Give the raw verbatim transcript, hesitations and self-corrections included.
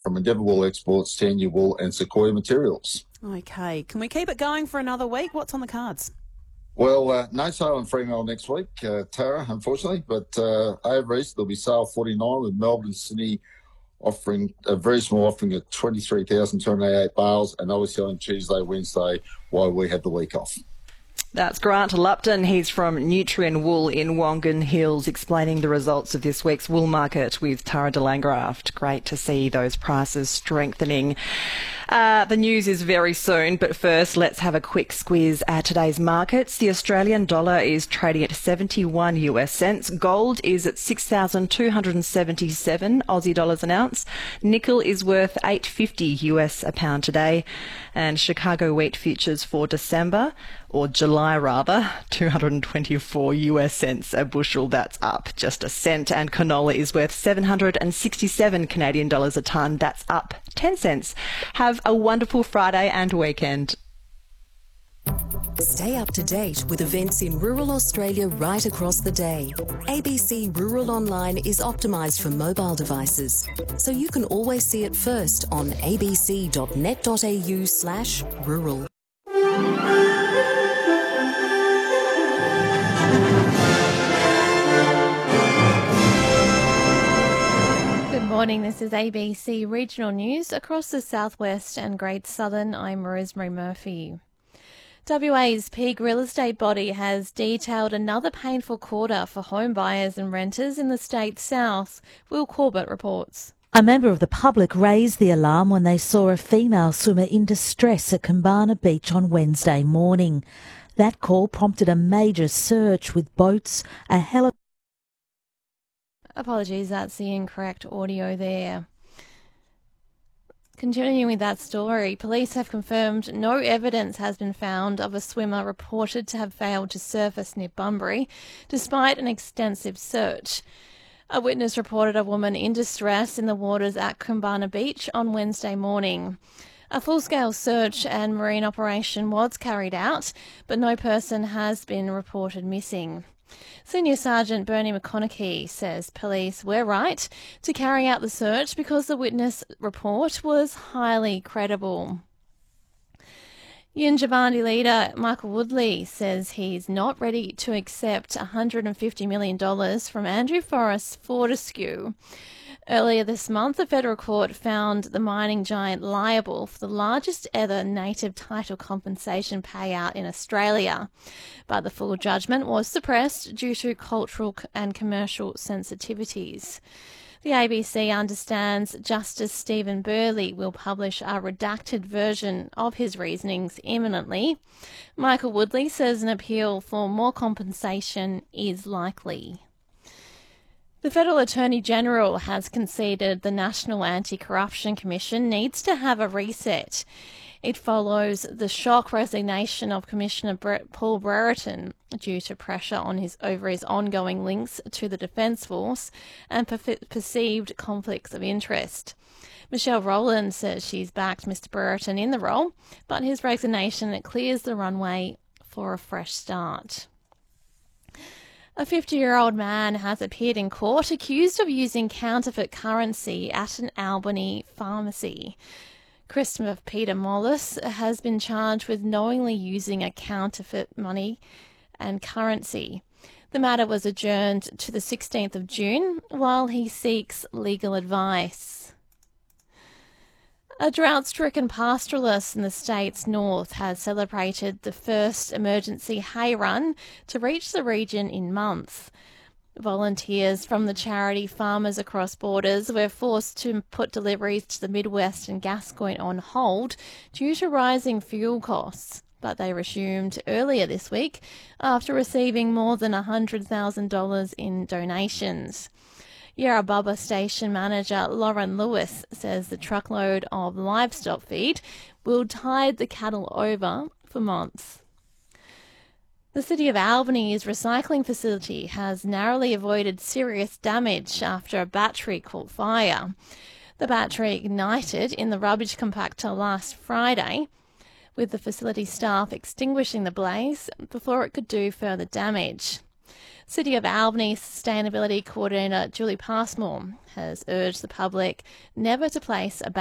from Endeavour Wool Exports, Tanya Wool and Sequoia Materials. Okay, can we keep it going for another week? What's on the cards? Well, uh, no sale in Fremantle next week, uh, Tara, unfortunately, but uh, over East there'll be sale forty-nine with Melbourne and Sydney offering a very small offering of twenty-three thousand two hundred eighty-eight bales, and they'll be selling Tuesday, Wednesday while we have the week off. That's Grant Lupton. He's from Nutrien Wool in Wongan Hills, explaining the results of this week's wool market with Tara de Langraft. Great to see those prices strengthening. Uh, the news is very soon, but first let's have a quick squiz at today's markets. The Australian dollar is trading at seventy-one U S cents. Gold is at six thousand two hundred seventy-seven Aussie dollars an ounce. Nickel is worth eight fifty U S a pound today. And Chicago wheat futures for December, or July rather, two hundred twenty-four U S cents a bushel. That's up just a cent. And canola is worth seven hundred sixty-seven Canadian dollars a tonne. That's up ten cents. Have a wonderful Friday and weekend. Stay up to date with events in rural Australia right across the day. A B C Rural Online is optimised for mobile devices, so you can always see it first on abc.net.au slash rural. Good morning, this is A B C Regional News. Across the southwest and Great Southern, I'm Rosemary Murphy. W A's peak real estate body has detailed another painful quarter for home buyers and renters in the state's south. Will Corbett reports. A member of the public raised the alarm when they saw a female swimmer in distress at Kambana Beach on Wednesday morning. That call prompted a major search with boats, a helicopter. Apologies, that's the incorrect audio there. Continuing with that story, police have confirmed no evidence has been found of a swimmer reported to have failed to surface near Bunbury, despite an extensive search. A witness reported a woman in distress in the waters at Kambana Beach on Wednesday morning. A full-scale search and marine operation was carried out, but no person has been reported missing. Senior Sergeant Bernie McConaughey says police were right to carry out the search because the witness report was highly credible. Yindjibarndi leader Michael Woodley says he's not ready to accept one hundred fifty million dollars from Andrew Forrest Fortescue. Earlier this month, the federal court found the mining giant liable for the largest ever native title compensation payout in Australia. But the full judgment was suppressed due to cultural and commercial sensitivities. The A B C understands Justice Stephen Burley will publish a redacted version of his reasonings imminently. Michael Woodley says an appeal for more compensation is likely. The Federal Attorney General has conceded the National Anti-Corruption Commission needs to have a reset. It follows the shock resignation of Commissioner Brett Paul Brereton due to pressure on his over his ongoing links to the Defence Force and per- perceived conflicts of interest. Michelle Rowland says she's backed Mister Brereton in the role, but his resignation clears the runway for a fresh start. A fifty-year-old man has appeared in court accused of using counterfeit currency at an Albany pharmacy. Christopher Peter Mollis has been charged with knowingly using a counterfeit money and currency. The matter was adjourned to the sixteenth of June while he seeks legal advice. A drought-stricken pastoralist in the state's north has celebrated the first emergency hay run to reach the region in months. Volunteers from the charity Farmers Across Borders were forced to put deliveries to the Midwest and Gascoyne on hold due to rising fuel costs, but they resumed earlier this week after receiving more than one hundred thousand dollars in donations. Yarrabubba station manager Lauren Lewis says the truckload of livestock feed will tide the cattle over for months. The City of Albany's recycling facility has narrowly avoided serious damage after a battery caught fire. The battery ignited in the rubbish compactor last Friday, with the facility staff extinguishing the blaze before it could do further damage. City of Albany Sustainability Coordinator Julie Passmore has urged the public never to place a